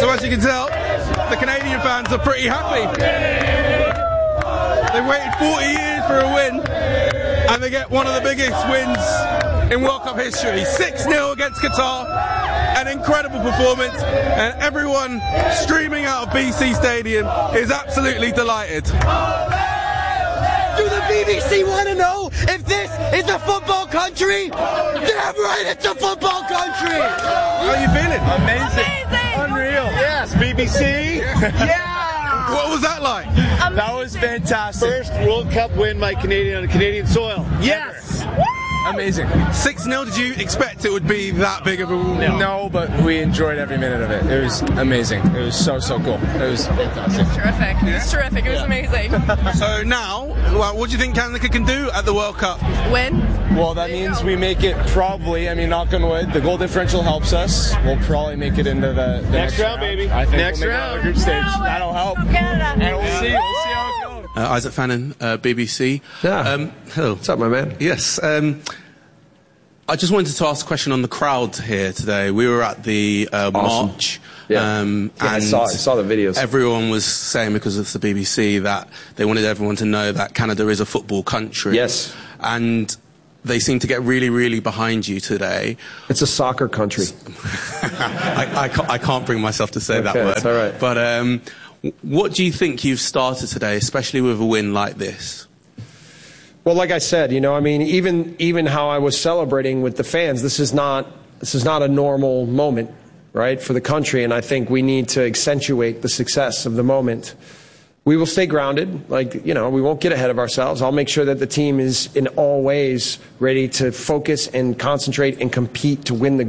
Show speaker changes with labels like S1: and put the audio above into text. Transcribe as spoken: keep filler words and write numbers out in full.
S1: So as you can tell, the Canadian fans are pretty happy. They've waited forty years for a win, and they get one of the biggest wins in World Cup history. six nil against Qatar, an incredible performance, and everyone streaming out of B C Stadium is absolutely delighted.
S2: Do the B B C want to know if this is a football country? Damn right, it's a football country!
S1: How are you feeling?
S3: Amazing.
S4: Amazing.
S3: Unreal. Yes, B B C. Yeah.
S1: What was that like?
S4: Amazing.
S3: That was fantastic. First World Cup win by Canadian on Canadian soil. Yes. Amazing.
S1: six nil, did you expect it would be that big of a win?
S3: No. no, but we enjoyed every minute of it. It was amazing. It was so, so cool. It was fantastic.
S4: It was terrific. It was terrific. It was amazing.
S1: So now, well, what do you think Canada can do at the World Cup?
S4: Win.
S3: Well, that means we make it probably, I mean, knock on wood, the goal differential helps us. We'll probably make it into the, the next,
S5: next round,
S3: round,
S5: baby.
S3: I think
S5: next
S3: we'll make
S5: round.
S3: it out of the group stage. That'll help.
S4: Canada.
S3: And we'll see. We'll see how it goes.
S1: Uh, Isaac Fannin, uh, B B C.
S6: Yeah.
S1: Um, hello.
S6: What's up, my man?
S1: Yes. Um, I just wanted to ask a question on the crowd here today. We were at the uh,
S6: Awesome.
S1: march.
S6: Yeah.
S1: Um,
S6: Yeah, I
S1: and
S6: saw- I saw the videos.
S1: Everyone was saying, because it's the B B C, that they wanted everyone to know that Canada is a football country.
S6: Yes.
S1: And they seem to get really, really behind you today.
S6: It's a soccer country.
S1: I, I, can't, I can't bring myself to say that
S6: Okay,
S1: word.
S6: it's all right.
S1: But um, what do you think you've started today, especially with a win like this?
S6: Well, like I said, you know, I mean, even even how I was celebrating with the fans, this is not this is not a normal moment, right, for the country, and I think we need to accentuate the success of the moment. We will stay grounded, like, you know, we won't get ahead of ourselves. I'll make sure that the team is in all ways ready to focus and concentrate and compete to win the